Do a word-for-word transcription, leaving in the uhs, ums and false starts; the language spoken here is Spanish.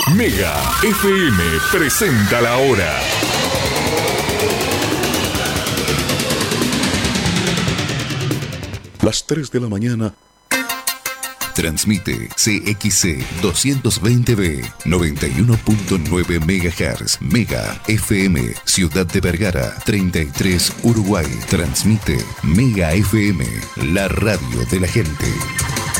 Mega F M presenta la hora. Las tres de la mañana. Transmite C X C doscientos veinte B, noventa y uno punto nueve megahertz. Mega F M, Ciudad de Vergara, treinta y tres, Uruguay. Transmite Mega F M, la radio de la gente.